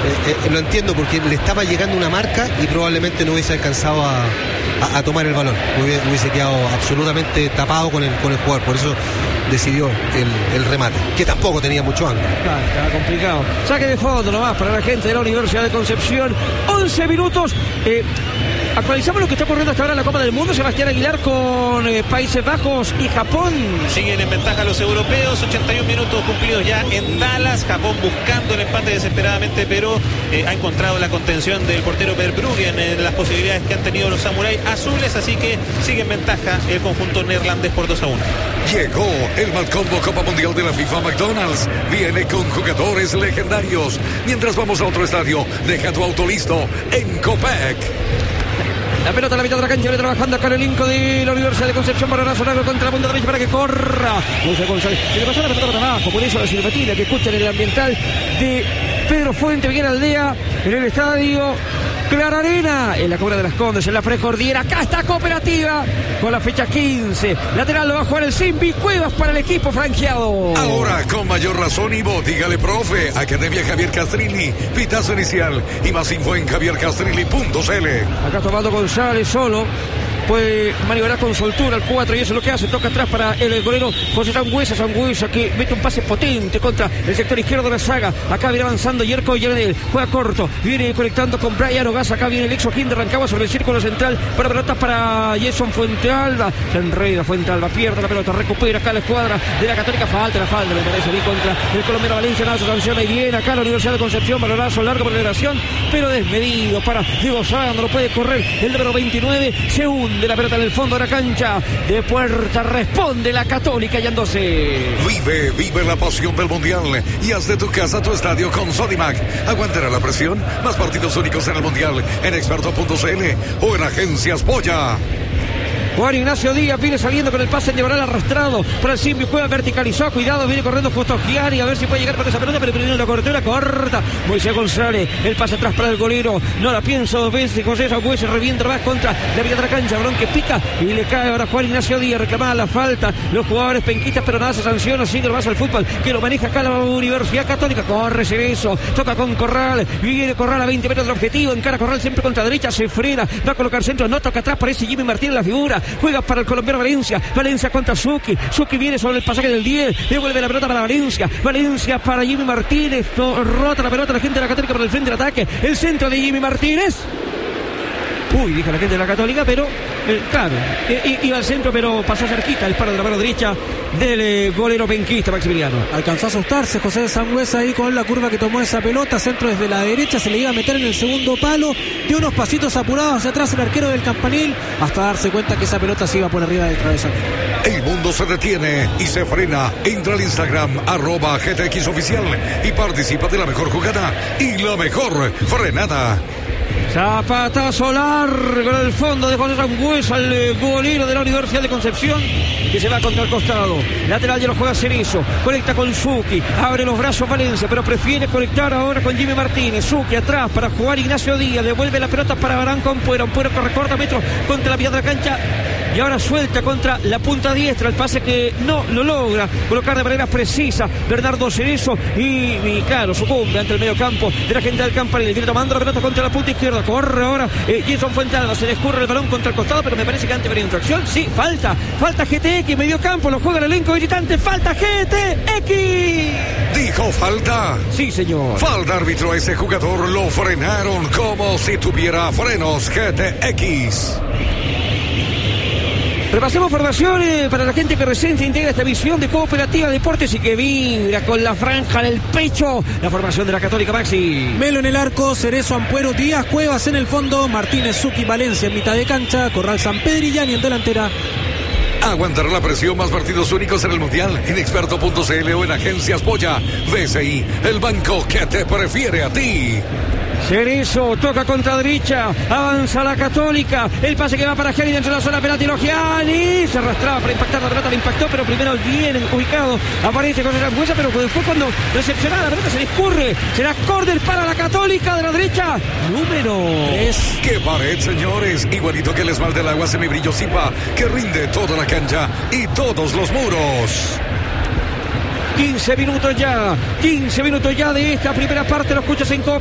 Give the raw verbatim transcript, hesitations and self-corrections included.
eh, eh, lo entiendo porque le estaba llegando una marca y probablemente no hubiese alcanzado a, a, a tomar el balón, hubiese, hubiese quedado absolutamente tapado con el, con el jugador, por eso decidió el, el remate, que tampoco tenía mucho ángulo. Claro, estaba complicado. Saque de fondo nomás para la gente de la Universidad de Concepción. once minutos. Eh, actualizamos lo que está ocurriendo hasta ahora en la Copa del Mundo. Sebastián Aguilar con eh, Países Bajos y Japón. Siguen en ventaja los europeos. ochenta y un minutos cumplidos ya en Dallas. Japón buscando el empate desesperadamente, pero eh, ha encontrado la contención del portero Verbruggen en las posibilidades que han tenido los samuráis azules. Así que sigue en ventaja el conjunto neerlandés por dos a uno. Llegó el Malcombo Copa Mundial de la FIFA. McDonald's viene con jugadores legendarios. Mientras vamos a otro estadio, deja tu auto listo en Copec. La pelota a la mitad de la cancha, viene trabajando acá el elenco de la Universidad de Concepción. Balonazo largo contra la punta derecha para que corra José González. Se le pasó la pelota para abajo, por eso la silbatina que escuchan en el ambiental de Pedro Fuente, Miguel Aldea, en el estadio Clara Arena, en la Cobra de las Condes, en la Precordillera. Acá está Cooperativa con la fecha quince. Lateral lo va a jugar el Simbi. Cuevas para el equipo franqueado. Ahora con mayor razón y voz, dígale profe. Academia Javier Castrilli, pitazo inicial y más info en javier castrilli punto c l. Acá tomando González solo. Puede maniobrar con soltura el cuatro y eso es lo que hace. Toca atrás para el golero José Sangüesa. Sangüesa que mete un pase potente contra el sector izquierdo de la saga. Acá viene avanzando Yerko Yanel. Juega corto. Viene conectando con Brian Ogaz. Acá viene el ex Oquín de Rancagua sobre el círculo central. Para pelotas para Jason Fuentealba. Se enreda Fuentealba. Pierde la pelota. Recupera acá la escuadra de la Católica. Falta la falta. Me parece bien contra el colombiano Valencia. Nada, su sanción ahí viene. Acá la Universidad de Concepción. Balonazo largo por liberación. Pero desmedido para Diego Sandro. Puede correr el número veintinueve. Segundo de la pelota en el fondo de la cancha de Puerta. Responde la Católica hallándose. Vive, vive la pasión del Mundial y haz de tu casa tu estadio con Sodimac. Aguantará la presión. Más partidos únicos en el Mundial en experto punto c l o en Agencias Polla. Juan Ignacio Díaz viene saliendo con el pase de Llevará arrastrado por el Simbi, juega, verticalizó, cuidado, viene corriendo justo Gianni, a ver si puede llegar con esa pelota, pero primero la cobertura corta. Moisés González, el pase atrás para el golero, no la pienso dos veces, José Sangüesa revienta más contra la mitad de la cancha, balón que pica y le cae ahora Juan Ignacio Díaz, reclamada la falta, los jugadores penquistas, pero nada se sanciona, sigue más al fútbol, que lo maneja acá la Universidad Católica, corre Cerezo, toca con Corral, viene Corral a veinte metros del objetivo, encara Corral siempre contra derecha, se frena, va a colocar centro, no toca atrás, parece Jimmy Martínez la figura, juega para el colombiano Valencia, Valencia contra Suki, Suki viene sobre el pasaje del diez, devuelve la pelota para Valencia, Valencia para Jimmy Martínez, no, rota la pelota la gente de la Católica por el frente del ataque, el centro de Jimmy Martínez. Uy, dijo la gente de la Católica, pero eh, claro, eh, iba al centro, pero pasó cerquita el disparo de la mano derecha del eh, golero penquista Maximiliano. Alcanzó a asustarse José Sangüesa ahí con la curva que tomó esa pelota, centro desde la derecha, se le iba a meter en el segundo palo, dio unos pasitos apurados hacia atrás el arquero del Campanil, hasta darse cuenta que esa pelota se iba por arriba del travesaño. El mundo se detiene y se frena. Entra al Instagram, arroba G T X oficial y participa de la mejor jugada y la mejor frenada. Zapatazo largo en el fondo de José Sangüesa, el eh, golero de la Universidad de Concepción, que se va contra el costado. Lateral ya lo juega Cerezo, conecta con Suki, abre los brazos Valencia, pero prefiere conectar ahora con Jimmy Martínez. Suki atrás para jugar Ignacio Díaz, devuelve la pelota para Barán con Puero, Puero que recorta metros contra la mitad de la cancha. Y ahora suelta contra la punta diestra, el pase que no lo logra colocar de manera precisa Bernardo Cerezo y, y claro, sucumbe ante el medio campo de la gente del Campanil. Viene tomando la pelota contra la punta izquierda, corre ahora eh, Jason Fuentealba, se le escurre el balón contra el costado, pero me parece que antes venía infracción, sí, falta, falta G T X, medio campo, lo juega el elenco visitante, falta G T X. ¿Dijo falta? Sí, señor. Falta árbitro, a ese jugador lo frenaron como si tuviera frenos G T X. Repasemos formaciones para la gente que recién se integra a esta visión de Cooperativa Deportes y que vibra con la franja en el pecho. La formación de la Católica, Maxi. Melo en el arco, Cerezo, Ampuero, Díaz, Cuevas en el fondo, Martínez, Suki, Valencia en mitad de cancha, Corral, San Pedro y Gianni en delantera. Aguantar la presión, más partidos únicos en el Mundial en experto punto c l o en Agencias Polla. B C I, el banco que te prefiere a ti. Cerezo toca contra derecha, avanza la Católica, el pase que va para Gianni dentro de la zona penalti, no Gianni, se arrastraba para impactar, la pelota le impactó, pero primero bien ubicado, aparece con esa Sangüesa, pero después cuando recepcionada la pelota se le escurre, será córner para la Católica de la derecha, número tres. ¡Qué pared, señores! Igualito que el esmalte del agua semibrillo Zipa, que rinde toda la cancha y todos los muros. quince minutos ya, quince minutos ya de esta primera parte, lo escuchas en Copa.